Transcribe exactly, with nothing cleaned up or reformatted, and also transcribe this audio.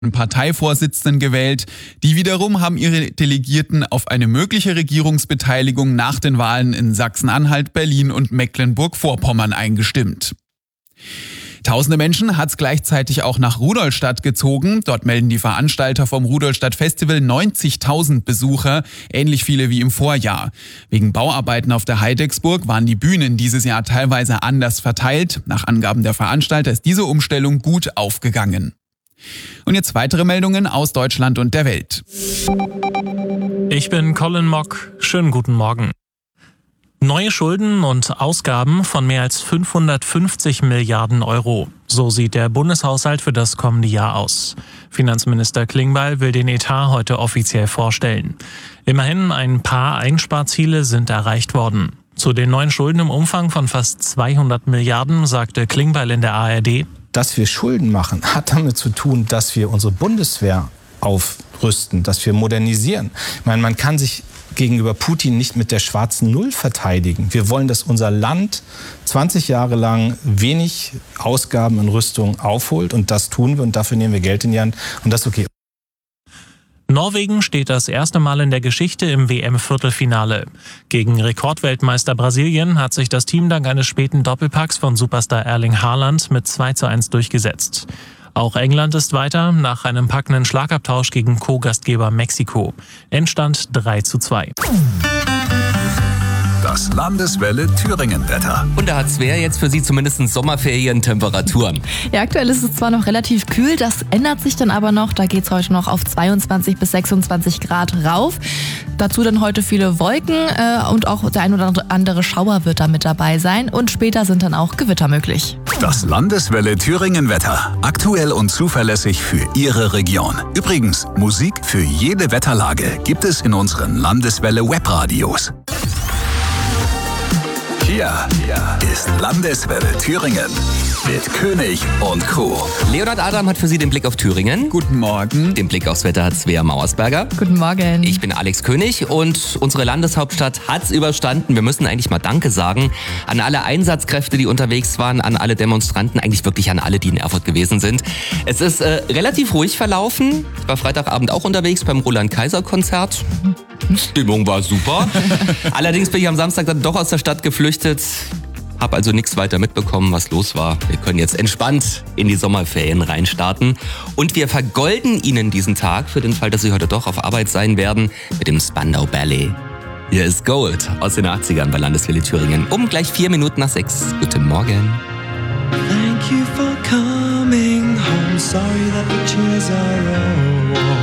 Parteivorsitzenden gewählt. Die wiederum haben ihre Delegierten auf eine mögliche Regierungsbeteiligung nach den Wahlen in Sachsen-Anhalt, Berlin und Mecklenburg-Vorpommern eingestimmt. Tausende Menschen hat's gleichzeitig auch nach Rudolstadt gezogen. Dort melden die Veranstalter vom Rudolstadt Festival neunzigtausend Besucher, ähnlich viele wie im Vorjahr. Wegen Bauarbeiten auf der Heidecksburg waren die Bühnen dieses Jahr teilweise anders verteilt. Nach Angaben der Veranstalter ist diese Umstellung gut aufgegangen. Und jetzt weitere Meldungen aus Deutschland und der Welt. Ich bin Colin Mock. Schönen guten Morgen. Neue Schulden und Ausgaben von mehr als fünfhundertfünfzig Milliarden Euro. So sieht der Bundeshaushalt für das kommende Jahr aus. Finanzminister Klingbeil will den Etat heute offiziell vorstellen. Immerhin ein paar Einsparziele sind erreicht worden. Zu den neuen Schulden im Umfang von fast zweihundert Milliarden sagte Klingbeil in der A R D: Dass wir Schulden machen, hat damit zu tun, dass wir unsere Bundeswehr aufrüsten, dass wir modernisieren. Ich meine, man kann sich gegenüber Putin nicht mit der schwarzen Null verteidigen. Wir wollen, dass unser Land zwanzig Jahre lang wenig Ausgaben in Rüstung aufholt, und das tun wir, und dafür nehmen wir Geld in die Hand, und das ist okay. Norwegen steht das erste Mal in der Geschichte im W M-Viertelfinale. Gegen Rekordweltmeister Brasilien hat sich das Team dank eines späten Doppelpacks von Superstar Erling Haaland mit zwei zu eins durchgesetzt. Auch England ist weiter nach einem packenden Schlagabtausch gegen Co-Gastgeber Mexiko. Endstand drei zu zwei. Das Landeswelle Thüringen-Wetter. Und da hat Svea jetzt für Sie zumindest Sommerferien-Temperaturen. Ja, aktuell ist es zwar noch relativ kühl, das ändert sich dann aber noch. Da geht es heute noch auf zweiundzwanzig bis sechsundzwanzig Grad rauf. Dazu dann heute viele Wolken äh, und auch der ein oder andere Schauer wird da mit dabei sein. Und später sind dann auch Gewitter möglich. Das Landeswelle Thüringen-Wetter. Aktuell und zuverlässig für Ihre Region. Übrigens, Musik für jede Wetterlage gibt es in unseren Landeswelle Webradios. Hier ist Landeswelle Thüringen mit König und Co. Leonhard Adam hat für Sie den Blick auf Thüringen. Guten Morgen. Den Blick aufs Wetter hat Svea Mauersberger. Guten Morgen. Ich bin Alex König und unsere Landeshauptstadt hat's überstanden. Wir müssen eigentlich mal Danke sagen an alle Einsatzkräfte, die unterwegs waren, an alle Demonstranten, eigentlich wirklich an alle, die in Erfurt gewesen sind. Es ist äh, relativ ruhig verlaufen. Ich war Freitagabend auch unterwegs beim Roland-Kaiser-Konzert. Stimmung war super. Allerdings bin ich am Samstag dann doch aus der Stadt geflüchtet. Hab also nichts weiter mitbekommen, was los war. Wir können jetzt entspannt in die Sommerferien reinstarten. Und wir vergolden Ihnen diesen Tag für den Fall, dass Sie heute doch auf Arbeit sein werden, mit dem Spandau Ballet. Hier ist Gold aus den achtzigern bei Landeswelle Thüringen. Um gleich vier Minuten nach sechs. Guten Morgen. Thank you for coming home. Sorry that the chairs are all warm.